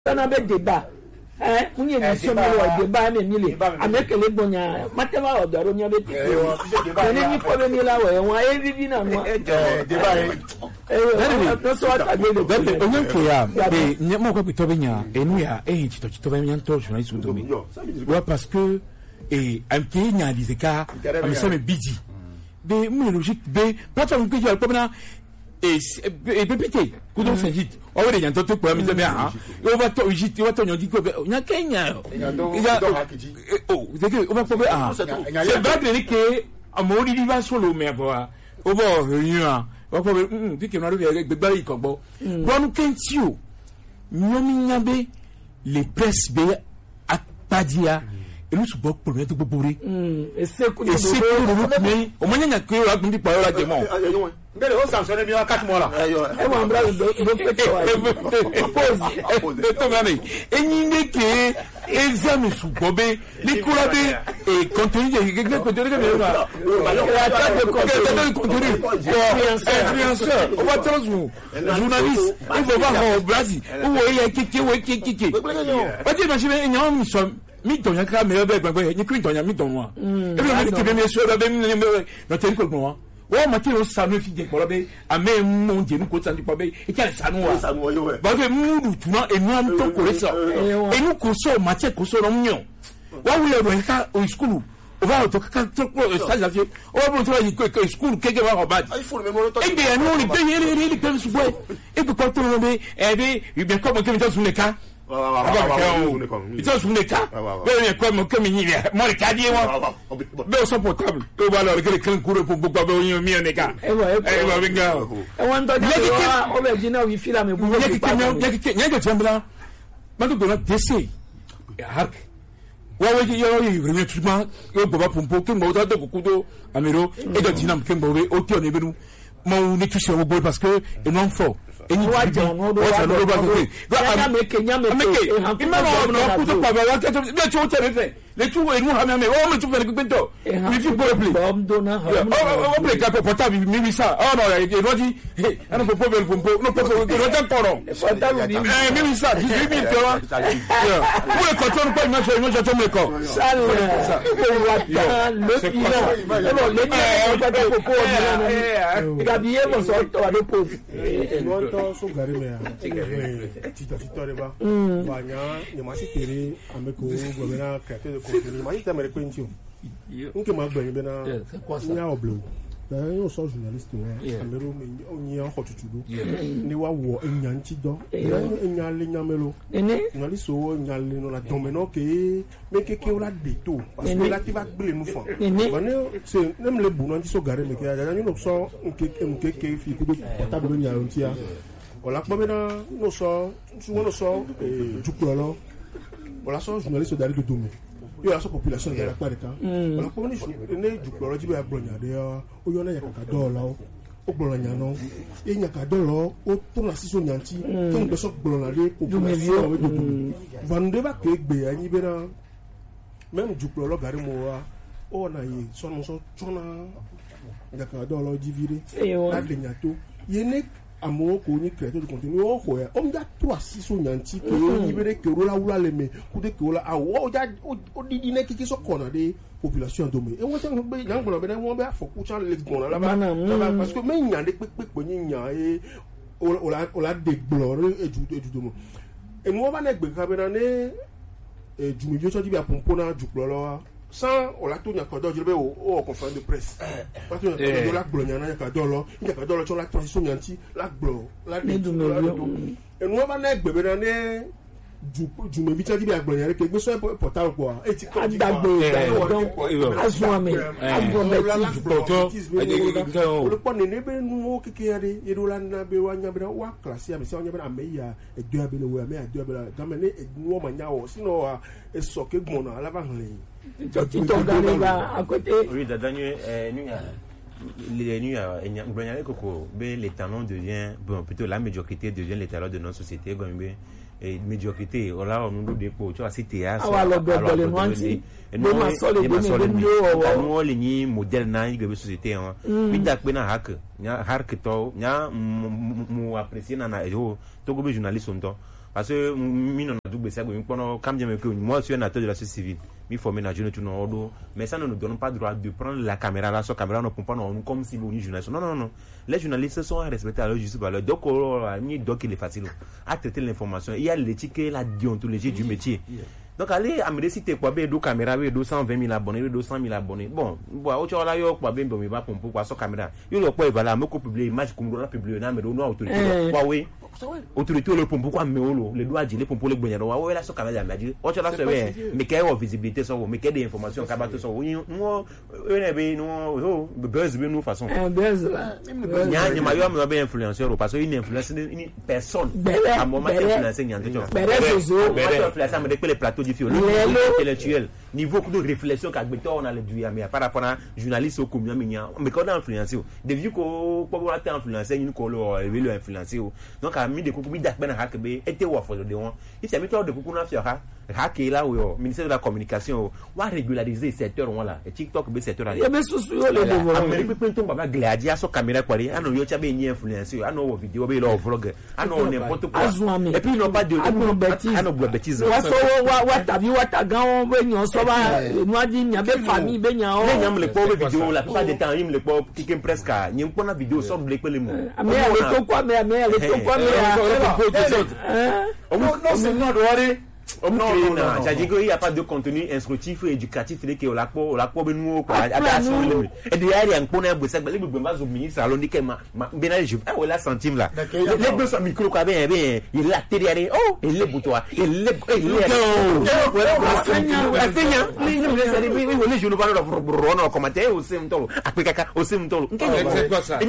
na be débat munye ni somo wa débat na mile amekele bonya matema odaro nya be tike ni ni ko be ni la we won evivi na mo débat no so ata be de bebe onye ko ya be nyama ko pito benya enu ya chito be nya nto jona isu do mi wa parce que amke nya dizeka amseme biji be mu logique be patron ko ya ko na PPT kudo senjit o we nyanto to kwa mi se be ha o va to jiti wa to nyanti ko be nya Kenya o zeke o va ko be ha se ba de ke amori di va solo me abo o bo yin o ko be di ke na ro be gba ikogbo bonu kentio nyomi nyabe les presse be apadia elu subo problem to gbogbo e se ku me o mo nya ko wa gbi pa ora je mo Mbele o sanctionné mi 4 mois là. E mo ambra do pose to ngani enyinde ke examen subobe likulabe e contenu de contenu de la influenceur on va transou journaliste il faut voir au Brésil où il kiki o ti machine nyam mi so mi donya ka me be gbagbe ni kwin donya mi donwa e bi mi ke me so da be mi no ten ko mo o ma ti o sanu fi je polobe ame mo je mi ko san ti pobe e ka sanu wa ba ke mu du tuna e nu am to ko reso e nu ko so ma che ko so no nyo wa wu le ro ka o school o va to ka to ko sa ja fi o bo to yi ko school ke wa ho bad e be anu ni be ni pe su boy e ko to no be e be yu be ko mo ke mi to su le ka It's also the car. Very come coming here. More cardi one. Very supportable. Go valor che can cure po po mio nega. Venga. E quando original vi fila me bugo. Niente sembra. Ma tu non ti sei. Hark. Wa yo rime tuma yo baba pompo ke mo da do kudo amero e do dinam ke mo we o ti oni benu. Mo ne tu se o boy parce que e non fort. Eni wa jon no do wa make imama no ku to pa wa ke to be cho tere fe le tu we nu ha me o me tu fe ku bento we fi go play bom do na o play ka po ta bi mi bi sa o no ya ke roji ana po bel pompo no po ko roja toro mi bi sa ji mi te wa o le ko to no pa ma so to me ko sala o wa ta le ina e mo le ni ka to ko ni ga bi e mo so to ado po so gari me tito reba banya ni ma sitere ameko gobena créateur de contenu ma ita mere kwentio nke ma gbanyi be na nya oblo yo so journaliste wa amero me onyi an hotutudo ni wa wo enyanti do enya le nyamelo ni so nya le no la domeno ke me ke ola deto parce que la ti va gbele nu fon bane c'est nem le bu no ti so gari me ke ya ni no so nke fi kudo portable nya ontia on l'a pas non so souvent non so jukulolo on la so journaliste dari de domi yo la so population de la part kan on l'a pas ne jukulolo jibe abronya de o yo na yakaka dola o gbolonya no e nyaka dolo o to na siso nyanti to nbe so gbolonya de population we do vande ba ke gbe anyi be na même jukulolo gari mo wa o na yi so no so tona yakaka dolo jivire la de nyato yene amo ko ni créateur de contenu o ko ya o mja 3-6 so nyanti ke ni bere ke rola wula le me ku de ke rola o ja o di ne kiki so kona de population do me e won tan be yan gboro be na won be afoku chan le gboro la ba parce que me nyan de pepe ni nyan e o la de gboro eju do mo e mo ba na gbe ka be na ne jumi jo so di bi apompo na juklolo sans on la tourne à Cordon, je vais au conférence de presse. Parce que la gloire, il y a Cordon, il y a Cordon, la transition yanti, la gloire, la et nous avons un bébé d'année du me vite à dire à gloire, que vous soyez portable quoi. Et tu as dit le point n'est pas nous qui est et Rolanda Bewanya Bewa classé, mais si on y a un meilleur et deux abel ou un meilleur deux abel, gamené et nous maniao, sinon et so que mon à l'avant. Oui, Daniel, l'étalon devient, bon, plutôt la médiocrité devient l'étalon de notre société. Et médiocrité, on a nous dépôt, tu vois, c'est théâtre. Nous, les modèles naïfs de la société. Mais d'accord, hark to, mou apprécié nana, to go journaliste on to. parce que mi non double ça go mi pendant quand bien que moi je suis un acteur de la société civile mi formé na jeune tout non mais ça ne nous donne pas droit de prendre la caméra là sur caméra non pour pas non comme si nous journalistes non les journalistes sont respectés à leur juste valeur donc il est facile à traiter l'information il y a l'éthique et la déontologie du métier. Donc allez amener si t'es quoi ben 2 caméras 220 000 abonnés 200 000 abonnés bon autre là yo quoi ben me va pour quoi sur caméra yo le quoi voilà me ko publier image comme on publier na me no autorité quoi oui autorité le pour pourquoi me le doit dire pour le bonheur ouais là sur caméra me dire autre là c'est mais qu'il y a visibilité sur mais qu'il y a des informations ka battre sur oui nous buzz nous façon buzz là nya ma yo me bien influenceur parce que une influence une personne à moment influencer nya de influencer me les plateaux intellectuel niveau de réflexion qu'a beto on a le duya mais par rapport à journaliste au commun mais quand on influencer de vu ko pour on a influencer une ko le influencer donc a mis de ko mi dak ben hack be était wa for de on il s'est mis toi de ko na fiora hack là au ministère de la communication wa régulariser secteur on là et TikTok be secteur là mais sous le développement mais pe ton baba gladia sur caméra quoi ano yo cha be ni influencer ano vidéo be lo vlog ano n'importe quoi et puis non pas de ano bêtise wata gan we nyon so ba nu adi nya be famille be nya o nyam le pauvre vidéo la plupart des temps il le pauvre qui presque nyam pona vidéo so le pele mu mais le to quoi mais le to quoi mais non c'est non doire non, c'est-à-dire qu'il n'y a pas de contenu instructif et éducatif que la quoi nous quoi et derrière il y a un point de ça les bébés au ministre alors dit que ma ben je ah voilà centime là les deux micro quoi bien il la derrière oh il les boutoir il les je ne parle pas de commentaire au semtolo après caca au semtolo c'est quoi ça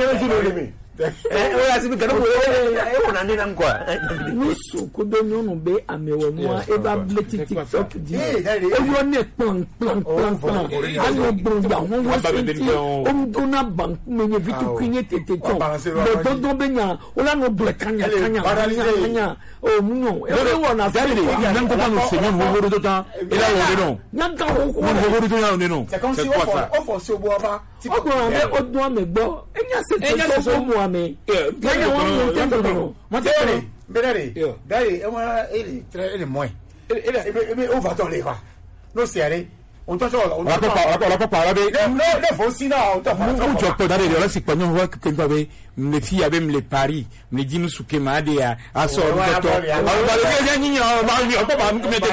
on a dit quoi nous soukodo nous be amewo moi et ba bleti TikTok dit et on est plan alors bon ya on va sentir on donna banque mais vite kunye tete ton le don benya on a no black kanya oh non et on a fait même quand nous seigneur vous vous dedans et là on est non nyanga on est non c'est comme si on force au bois pas on doit me bo enya c'est moi mais ganya on entend moi D'ailleurs, il est moins. On va dans les rats. Non, c'est allé. On t'en sort. On va pas parler. Non, faut aussi, non. On tu peux d'aller là, c'est pas nous voir que quand les filles avec les paris, me dit nous sous que m'a dit à sort. On va le gagner, on va pas mettre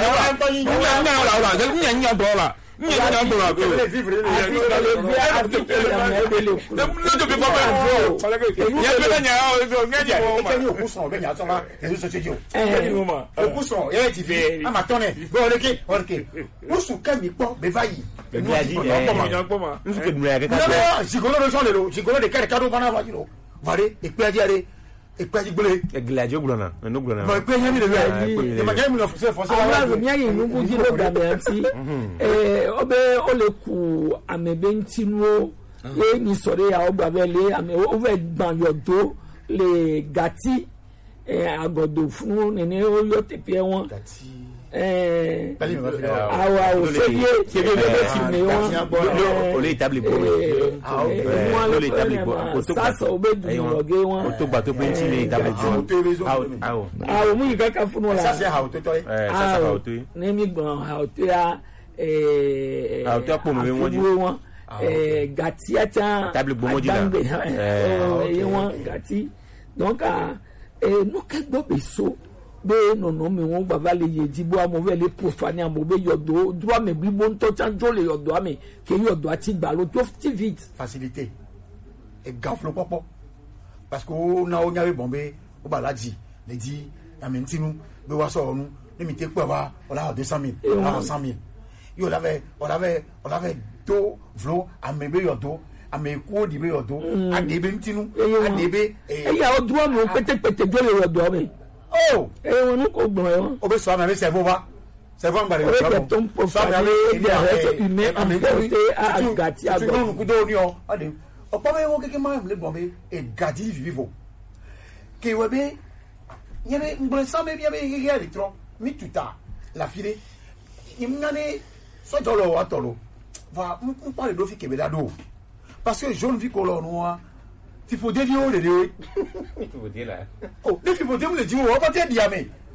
là. et quoi dit blé et gladio blona no blona mais quoi yami le ma gagne l'officier français là bien il nous dit le gabanti obe oleku amebentino et ni sore ya obabele ame over banyodo le gati agodo fún nene o yo tepe won awa o sevier le table le table ça ça obedu loge won to gba to pe nti le table awo mu kaka fún la ça c'est how to toy ça c'est how to ni mi gbon how to ya how to po me won gati ata table gbomo di la won gati donc no ka gbo beso be nono mi won baba le yejibo amove le profane amobe yodo droit me bibo nto chanjo le yodo ami ke yodo ati gba lo to vite facilité et gaflo popo parce que na o nyawe bombe o balaji le di amentinu be wa so onu le mi te pe wa o la 200,000 o la 100,000 yo l'avait do vlo amebe yodo ameku di be yodo adebe ntinu adebe ya o droit me pete jo le yodo ami oh won ko gbon e won o be so amebe se bova se fo ngbare o so amebe humain amebe a gati agbo tu ku do ni o ade o pa be won keke ma le bombe e gadi vivo ke we be yebe ngbre sa me bien be ke electro mi tuta la file imnane so jolo wa tolo va on parle do fi ke be dado parce que jaune vi color noir il faut dévier le deux il faut dire là oh il faut dire le dire on va te dire mais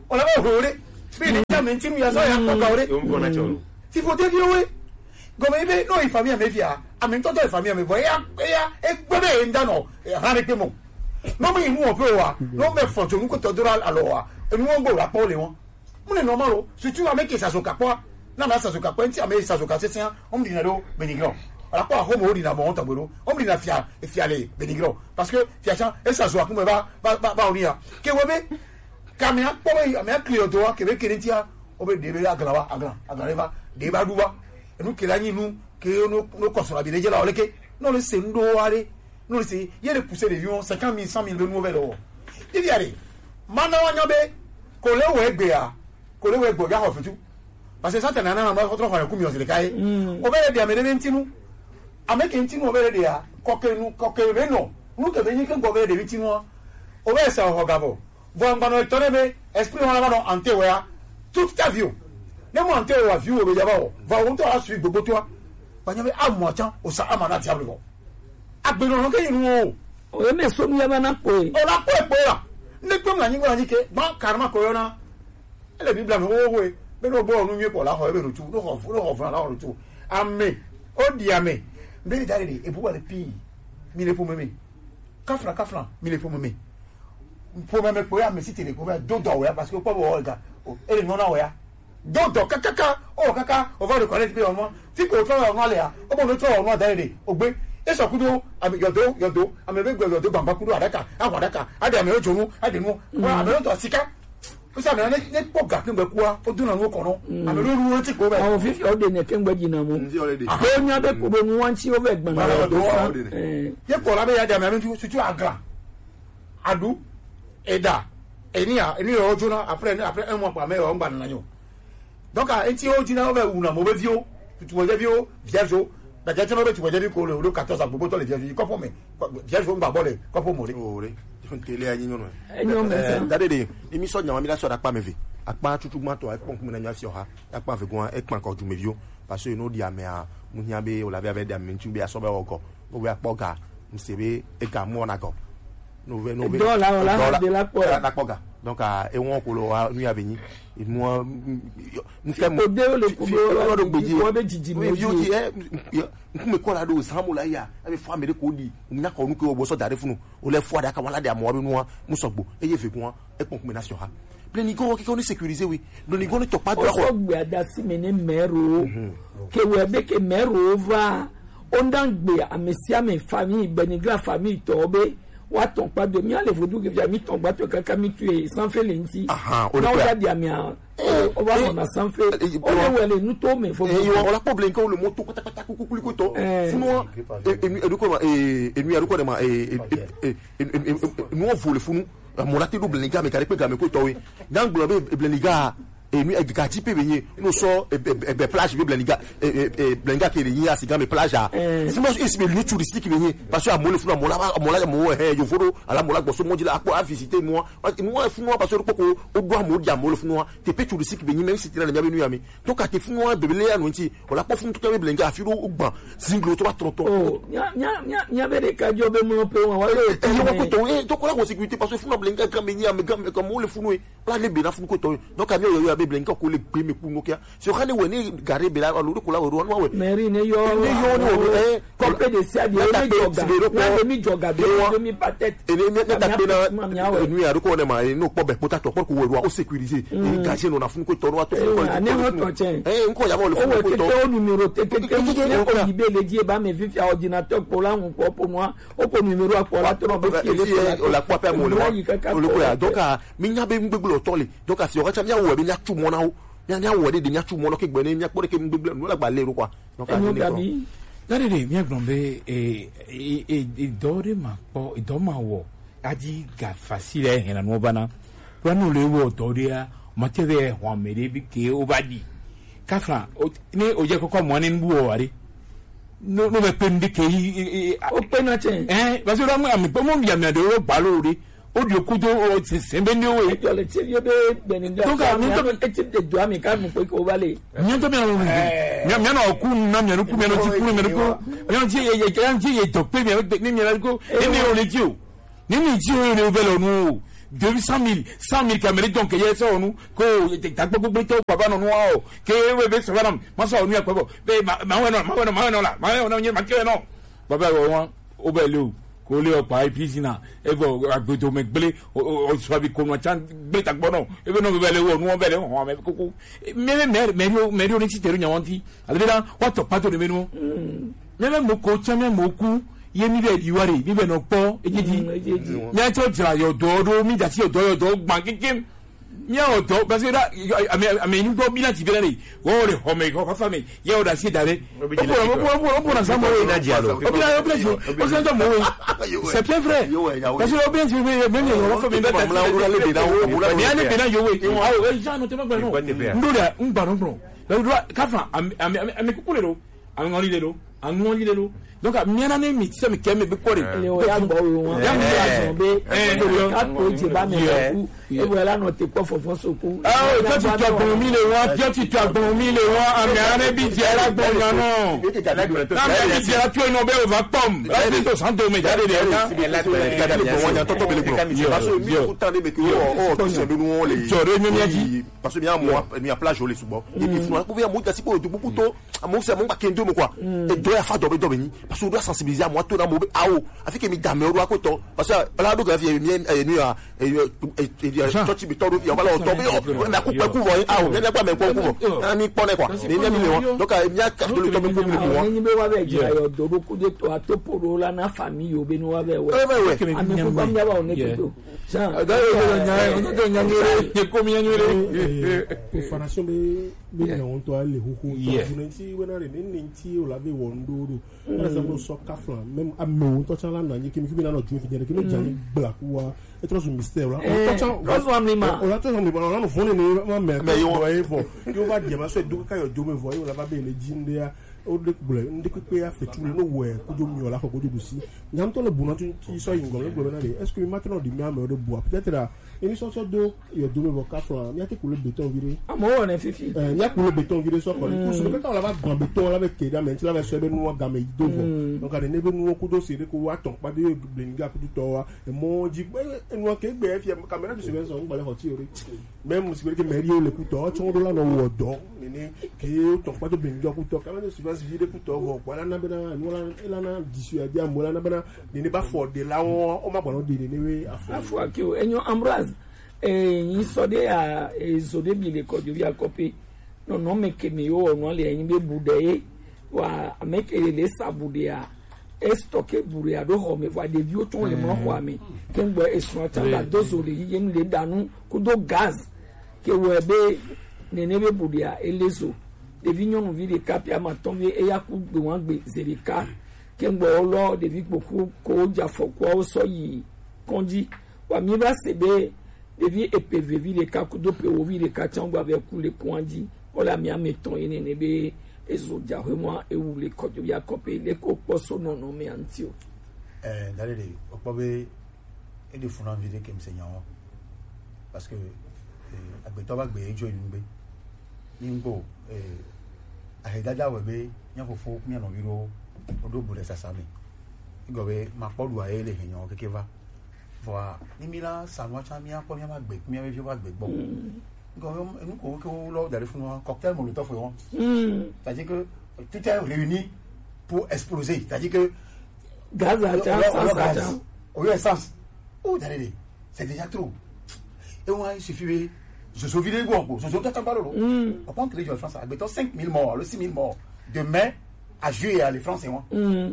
on la hore bi ni jam ntinu ya so ya ko ka ore ti ko te biwe go me be no ifamia me via ami to ifamia me boy ya e gbebe nda no ha re pe mo no me inu o pe wa no me fo to nko to dura alo wa enu won go ra po le won mo le normal o si tu ameke sasoka po na na sasoka po nti ame sasoka sesia o mdi na do benigro ala po ho mo ri na mo on tagboro o mdi na fiale benigro parce que fiacha e sasoka ku me ba oria ke we be kamia po me ame clear to wa ke be kirintia o be de be aglawa agla de ba duwa enu ke la nyinu ke no kosora bi leje la oleke no le se ndo ware no le se ye le pousser les vions 50 000 100 000 de nouvelles o il y a mana wa nyabe ko le we gbe ya ko le we gbo ya ho fitu parce que ça tena na ma ko tro fa ku mi o se kai o be de amene ntinu ameke ntinu o be de ya ko ke be no nu ke be yin ke gbo be de ntinu o be sa ho gabo vo ngano torebe esprit on la no ante we ya toute ta vie ne mo ante wa vie o be ya ba o va on to asu gbogbo to wa nyabe amoachan o sa amana diable bo agbero no ke yin o me so mi ya na po o la po la ne gbom na yin gbo na ke ba karma ko yo na ele biblia me wo we be no bo onu mi ko la ho e be rutu no ho fun la ho rutu ame o di ame be dare de ebu wa le pi mi le po meme kafra mi le po meme po ya me sitele ko ba do do we parce que po bo ga ele no na we ya do kakaka o va le connect pe o mo ti ko to o le ya o bo no to o no dare de ogbe eso kudo ame yodo ame be gbe yodo gbamba kudo adaka ade ame ojonu ade nu wa ame to sika kusa me ne poga kengbe kuwa oduna no kono ame ru ti ko be awon fifi o de ne kengbe jina mu ko nya be ko be nu wan ti o be gbon na do fa ye ko la be ya de ame tu agra adu eda eni ojuna après un mois pa me o ngba na yo donc enti o jina o be una mo be vio tu wo je vio vierge da jete no be tu wo je bi ko le 14 agbobo to le vierge ko po me vierge ngba bo le ko po mo re tele anyi nyono dade de emi so nyawa mi la so da pa meve apa tutu mato e pon kumina nya fi oha apa fe gon e pan ko ju mevio parce que no di ame a muhia be o la be ave de ame ntu be aso be ogo o we apoga nsebe e ka mo na go no be dollar de la poga donc e won ko lo nu aveni e mo nkemo de o le ko do gbeji o be jiji me yo ti nkume ko la do samula ya e fa me de ko di nya ko nu ko bo so dare funu o le fo ada ka wala de amo be nu musogbo e ye fe kun e pon kume na so ha plenigo ki ko ni sécuriser oui no ni go ni to pa do ko gbe ada si me ne mero ke we be ke mero va ondangbe amesia me famille benigra famille to be wa ton pa de mi ale vodu ke mi ton ba to kaka mi tu e sans fait lenti o le kwa dia mi o va na sans fait o le wele nu to me fo o la problème ko le moto kata kukuli ko to sinon eduko enu eduko de ma nu vole funu mo la te do blenga me kare pe ga me ko to we dan gbo be blenga enu edukati pe benye no so be plage be blenga ke yin asiga me plage a sinon is be lieu touristique benye parce que amole funu amola mo yo foro ala mola gbo so mo di la a visiter moi funu parce que ko o do amole amole funu te pe touristique benye même si tu na me nu ami donc a te funu be le anu nti o la po funu to be blenga afiro ugban singlo to tonton oh nya be de ka jo be mo pe wa le ko to to ko la sécurité parce que funu blenga kan benye am comme mo le funu la le be na funu ko to donc a yo blenka ko le gbe me ku nokia so khane we ni gare be la lo ko la wo no we meri ne yo ko pe de sia de mi joga be mi patet ene mi ta pe na enu ya ko ne ma no po be potato po ko we o sécuriser e gaje no na fun ko to no to ane ho to chen nko ya mo le fun ko to o numero te ko ibe le die ba me fifi ordinateur ko la un po moi o ko numero a ko la to no be fi o la po pe mo le ko ya donc mi nya be ngbegbo to le donc a si o ka nya wo be nya tu mo na o nya wo de nya tu mo lo ke gbe ni nya po de ke ngbegbo no la gba le ro kwa donc a ni ko dare de mi agbonbe idore ma po idoma wo aji ga facile hena no bana wanu le wo doria matebe ho mere bi ke obadi kafra ni oje kokko mo ni nbu o ari no me pendi ke o pena chen ba so ramu ami po mo ya me de o gba lori o di okudo o ti sembe ni o e yo le ti yo be beninga donc ami to e ti de do ami ka mo pe ko bale mi to me mi na oku na mi no ku mi no ti ku mi no ku yo ti ye kan ti ye to pe mi ni mi na ku ni o le ti o ni mi ti o le be lo nu 200,000 kamere donc ye so onu ko ta gbogbo to baba no o ke we be so banam ma so onu apobo be ma we no la nye ma ke no baba won o be le o ko le opa IPC na ego agbedo megbele o so bi ko no chan gbe ta gbono ego no be le wo nu be le ho me koko me oni ti teru nyawan ti adela wa to pato de menu me mo ko chame mo ku ye mi be diware mi be no po ejeji nya to jira yo do mi da si yo do gban keke mi o do ba se da ame ni go bi na ti be re wo re ho me ko fa me ye o da si da re o na sa mo na dialo o se do mo c'est bien vrai parce que o bien tu même yo fa me be ta mi ane be na yo we o ja no te ma gba no ndo da ngba no ka fa ame kukule do an ngoli le do donc miana ne mi se mi keme be kore le o ya gbo won ya mi ya be ka to je ba me ku e wo la no te po fofo soku to ti to gbon mi le won jo ti to gbon mi le won ami are bi je la gbon yan no na me bi je la to no be over pom la ti to santo me jade de ka le bon yan to be le bon parce que mi ku tande me ku to se be nu won le jore mi mi parce que mi a plage ole subo et puis fun ko be mo jasi po do buku to mo se mo ba kendo mo quoi et do ya fa do be ni parce que on doit sensibiliser à moi tout dans mon ao afin que mi dame o do akoto parce que la do grave mi ni a to ti bi to do ya bala o to be na ku pa ku vo ao ne gba me ku na ni pone kwa ni mi le won donc mi a ka do to be ku mi won ni be wa be je ayo do ku de to atoporo la na famille o be no wa be we ami ku ba mi ba o ne to sa da yo nya ni ko mi nya information be na won to ale huhu to nti we na re ni nti o la be won do par exemple so kafla même amewo to chala na nyiki mi na no ju fi jere ki no jani black wa e tro so mystère la o to on no fone ni ma me yo e fo yo ba je ma so du ka yo jo me vo yo la ba be le jinde ya o de bule ndi pe ya fe tu no we ko jo mi ola ko jo busi nyam to le buna tu so yingo le gbe na le est-ce que maintenant di mi ame de bois peut-être là ini so do yo do me vo kafla mi ati kule beton viré amo won fifi mi akule beton viré so ko ni so ka la ba grand beton la be ke da men ti la be so be nu ga me do donc ade ne be nu ko do se de ko wa ton pa de blinga ku to wa e mo ji nu ke gbe fi camera de surveillance on gba le hoti ori même si be ke meri o le ku to chon do la no wo do ni ke ton pa de blinga ku to camera de surveillance vide ku to wo kwa na be na nu la na disuade am la na be na ni ba for de la won o ma gbo no de ni we afu akio enyo Ambroise yin so de a so de bi le ko jo ya copy no me ke mi o no le yin be bude wa make le sabude a stocké buri ado ho me va de bi o ton le mo ho ami ke ngbo esun ta la dozo le yin le danu ku do gaz ke wo be ne be bude a elezo de vignon vi de kapia ma tombe e ya ku gbe won gbe zerika ke ngbo lo de vi poku ko ja foko o so yi konji wa mi ba se be devi EPV vi de kakudo pe o vi de kachangwa avec le kwanji ola mi ameton ene ne be ezo ja hwemo e wu le kojo ya kope le ko poso no no me antio dale de opobe e de funa vi de kem senyawo parce que agbeto ba gbe ejo inugbe nimbo ahedada we be nyafofo mi no biro odo bure sasami igobe mapodu aye le henyo kekeva voilà ni mila sanwa chamia ko mi ma gbe mi ave va gbe bon ngo nous ko lo d'aller fún cocktail molotov won c'est-à-dire que tout est réuni pour exploser c'est-à-dire que gaz à oui essence oh d'aller c'est déjà trop et moi il suffit je sauve les gros je sauve tout en parole on prend que les gens France avec 5000 morts le 6000 morts de mai à juillet à les français moi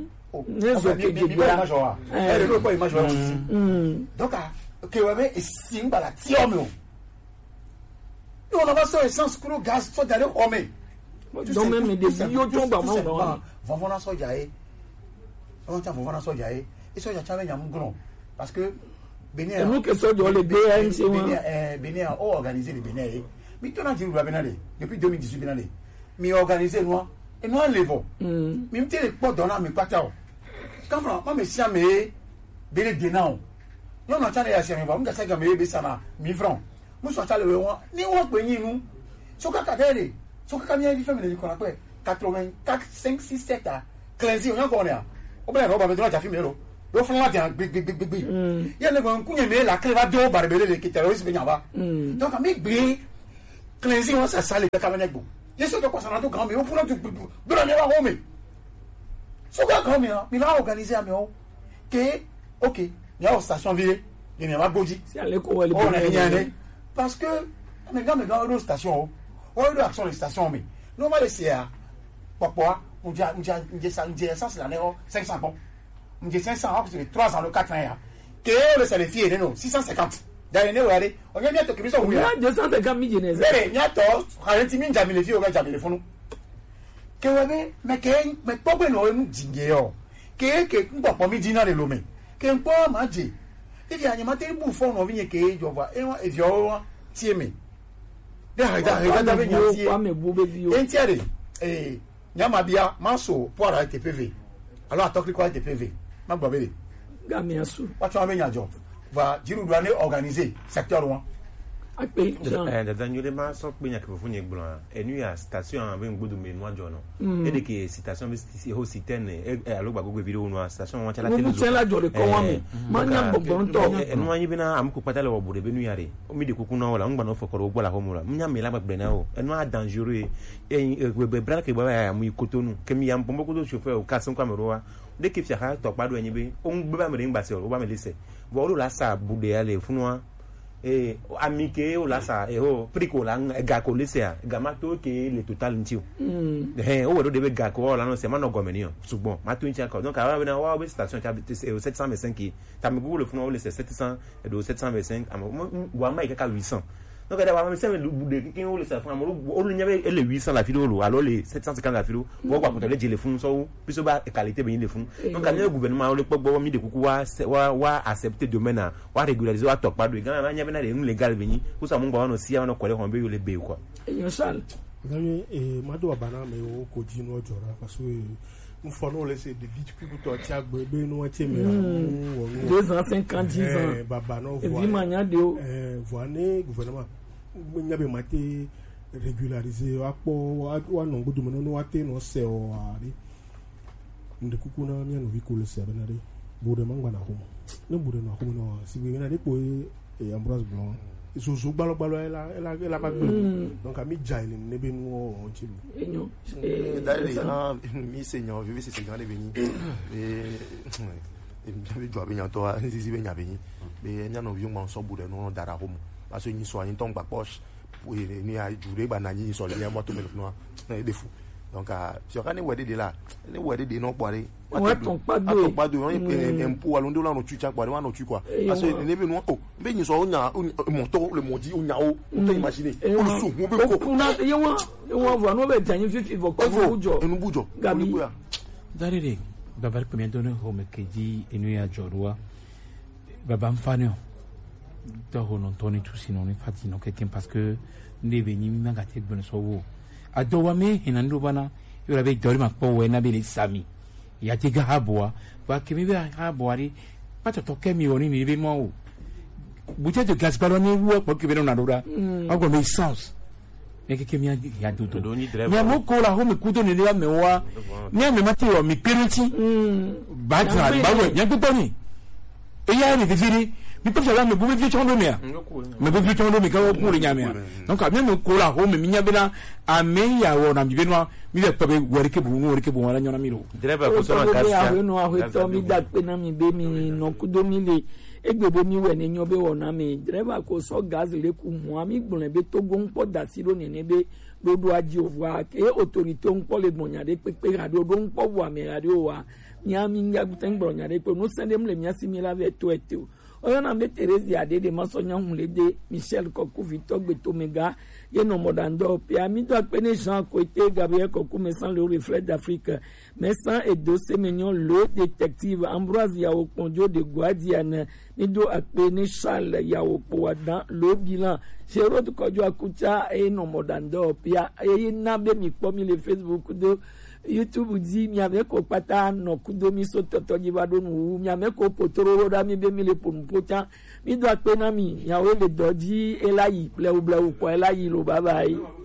donc que ouais et si bala tiom nous on va sur essence pour gaz soit d'aller homme donc même des yo tomba ma on va so jaé on va so jaé et so ja chave nyam gron parce que Bénin nous que so do le BNC Bénin a organisé le Bénin mais tout n'a dit Bénin depuis 2018 Bénin mais organisé nous et nous enlevons même te le pot donna me patao quand franchement me sia me bele denao non non tane ya sia me ba mu gasa ga me be sana 1000 francs mu so tale we won ni won pe yin nu so ka kadere so ka mi di family ko la pe 84 5 6 7 cleansi on ko ne a o bele ro ba me do ja fi me ro yo fana ti an gbegbegbegbe ye ne ko kunye me la clé va do barbele le ki terroriste be nyaba donc mi gbe cleansing on ça sale ka mena gbo ye so ko sana to kan mi o funa tu bra ne wa ho mi so ka kan mi la organiser ami o que OK il y a une station ville il y a ma goji c'est aller ko wali parce que mais quand une station on a action les stations mais normal c'est à papa on dit ça c'est l'année 500 bon on dit 500 c'est 300 le 4 ans que le c'est les filles non 650 dernier ouais on vient bientôt que ça oui 250 millions mais nyato ralenti min jamile les filles on va jamile fonu que ouais mais pas no nous dingue yo que papa mi dina le lomé que pas manger et il y a ni matin pour fond on vient que je vois et vio tieme de regarde avec nyati entière nyama bia maso pour la TPV alors atokli quoi TPV ma gbabele gamiasu watu amenya jo va jiru douane organiser secteur 1 akpe Daniel ma so pe nyak fofo nye gbon enu ya station an be ngbodo me no ajo no e de ke station be ho sitene alo gba gogo video no station wan chala tele zo la jore ko wan me manya gbon to enu anyi bi na am ko patale wo bude be nu yare o mi de kuku na wala ngba no fokoro ogbo la ho mura nya me la gba na o enu a dangereux be bra ke ba ya mu ikotonu ke mi yam pombo ko do chauffeur o kasin kwa meroa de ke fiaka to pado anyi be o ngbe ba me ngba se o ba me lese bo lo la sa bude ale funwa amike o la sa o priko la ga ko lese ga ma to ke le total ntio o wo do be ga ko la no se ma no gomeni o sugbon ma to ntia ko donc awa be na wa be station ta 725 ta me go le fun o le 700 et do 725 wa ma ka 800 donc da wa me se me bude ki o le sa fun amoro o lu nya be le 800 la filo lo alors le 750 la filo wo kwa ko le je le fun so piso ba qualité be yin le fun donc le gouvernement o le pogbo mi de kuku wa accepter domaine wa régulariser wa top pado ga ma nya be na le légal be yin ko sa mo ngba no sia no kole ko be yo le be quoi yo sal ngami mado abana me o ko ji no jora parce que nous faisons laisser des vides plus pour toi bébé nous entier mais 2 ans 50 10 ans baba no voilà voilà gouvernement nyabe mate régulariser apo wa no gudu no wate no se o ari ndekuku na mi no vikule se benare bude mangwa na homo ne bude na homo no si we na de po Ambroise Blanc so gbalo ela ba donc ami jaile ne be no o chilu enyo d'ailleurs mi seigneur vive c'est grand venu et jo be nyanto si be nya be be nya no yun ma so bude no dara homo parce que ni so ni ton gba poche ni a jure gba na ni so le mo to me no de fou donc sur kan ni wede de la ni wede de no pare ouais ton pas de on est un po alondo la no tu cha pare wa no tu quoi parce que ne be no o be ni so nya monto le modi o nya o to imaginer o su mo be ko na yewa vo no be tanyi fifi vo ko bujo enu bujo gabi darere babar ko mi donne ho me keji enu ya jorwa baba mfano to hono toni tu sino ni fatino quelqu'un parce que ndebe ni manga te bonne so wo adowa me hinando bana yora be dori makpo we na be sami ya te ga habwa wa kemi be habwa ri pato to kemi oni ni be mo bute de gas ballon ni wo ko kebe na dora ago me sans e ke kemi ya do ya mo ko la ho me kudo ni ya me wa ni me mati o mi periti ba tra ba we ya to ni e ya ni fini mi peut faire me boube vision do mea me boube vision do me ka wo ko nya mea donc a me ko la ho me nya be na a me ya wo na mi be no mi be pabe werike bu wala nyona mi ro driver ko so na kasi ya no a ho to mi da pe na mi be mi no kudo mi le egbebo mi we ni nyo be wo na mi driver ko so gas le ku mu ami gbon be to go npo da si ro ni ne be dodo aji owa ke autorité npo le gbonya de pepe radio do npo wa me radio wa nyami ngabuten gbonya de pe no sendem le mia simila ve to eto oyana me Thérèse ade de masonya hunle de Michel Kokou Victor Betomega ye no modando pia mi do apene Jean Côté Gabriel Kokou mais sans le reflet d'Afrique mais sans et dossier mignon le détective Ambroise Yao Konjo de Guadiane ni do apene Charles Yao Poadan le bilan Jérôme Kojo Akucha e no modando pia e na be mi pomi le Facebook de YouTube dit mi avec ko pata no kudomi so toto jibado nu mi avec ko potoro da mi be mi le pon pota mi do apena mi ya we le doji elayi ple o ko elayi lo baba yi